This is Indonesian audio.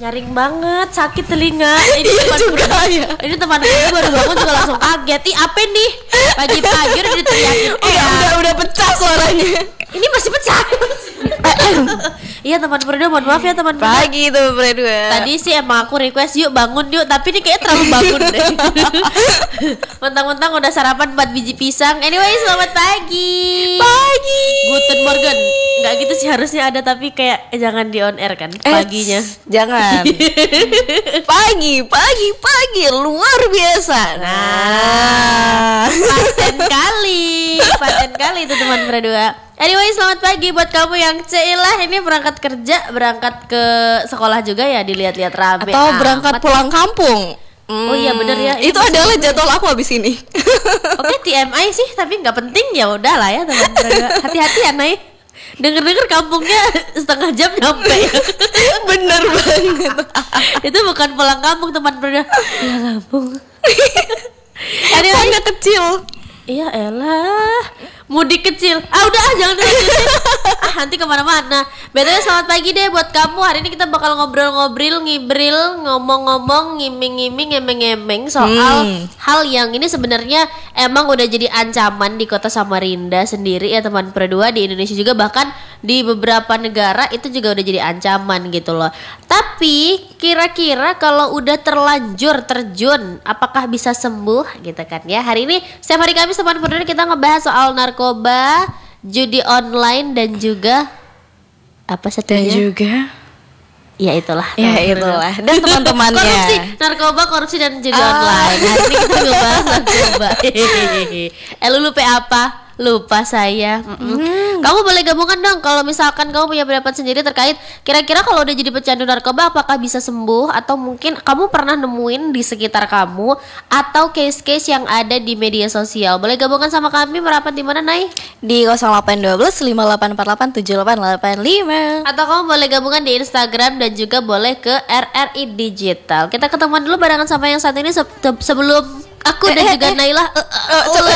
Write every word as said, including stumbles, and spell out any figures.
nyaring banget, sakit telinga. Ini Iya teman juga ya. Ini teman gue baru bangun juga langsung kaget. Ih, apa nih? Pagi-pagi udah diteriakin. Oh ya, udah udah pecah suaranya. Ini masih pecah. Iya teman berdua, mohon maaf ya teman berdua. Pagi tuh berdua. Tadi sih emang aku request yuk bangun yuk, tapi ini kayaknya terlalu bangun deh. Mentang-mentang udah sarapan empat biji pisang. Anyway, selamat pagi. Pagi. Guten Morgen. Enggak gitu sih harusnya ada, tapi kayak eh, jangan di on air kan paginya. Eits, jangan. Pagi, pagi, pagi luar biasa. Nah, paten kali, paten kali itu teman berdua. Anyway, selamat pagi buat kamu yang ceilah ini berangkat kerja, berangkat ke sekolah juga ya, dilihat-lihat rame. Atau amat. berangkat pulang kampung. Hmm, Oh iya bener ya. Ini Itu adalah jadwal aku habis ini. Oke, T M I sih, tapi nggak penting ya udahlah ya teman berdua. Hati-hati ya, Nay. Dengar-dengar kampungnya setengah jam nyampe. Bener banget. Itu bukan pulang kampung teman berdua. Pulang kampung. Anyway, Anyway, kecil. iya elah, mudik kecil. Ah udah ah, jangan dilanjutin. Ah nanti kemana-mana. Betulnya selamat pagi deh buat kamu. Hari ini kita bakal ngobrol-ngobrol, ngibril, ngomong-ngomong, ngiming-ngiming, ngemeng-ngemeng soal Hmm. hal yang ini sebenarnya emang udah jadi ancaman di kota Samarinda sendiri ya teman berdua, di Indonesia juga, bahkan di beberapa negara itu juga udah jadi ancaman gitu loh. Tapi kira-kira kalau udah terlanjur terjun, apakah bisa sembuh gitu kan ya? Hari ini setiap hari Kamis teman berdua kita ngebahas soal narkoba, judi online dan juga apa Dan satunya? juga Ya itulah. ya teman itulah dan teman-temannya. Korupsi, narkoba, korupsi dan judi Ah. online. Hari ini kita ngebahas narkoba. Eh lu lupa apa? Lupa saya. Mm-mm. Hmm. Kamu boleh gabungkan dong kalau misalkan kamu punya pendapat sendiri terkait kira-kira kalau udah jadi pecandu narkoba apakah bisa sembuh, atau mungkin kamu pernah nemuin di sekitar kamu atau case-case yang ada di media sosial. Boleh gabungkan sama kami, merapat di mana, Nay? Di nol delapan satu dua lima delapan empat delapan tujuh delapan delapan lima. Atau kamu boleh gabungan di Instagram dan juga boleh ke R R I Digital. Kita ketemuan dulu barengan sama yang saat ini se- sebelum aku dan Eh, eh, juga eh. Naila. Eh, coba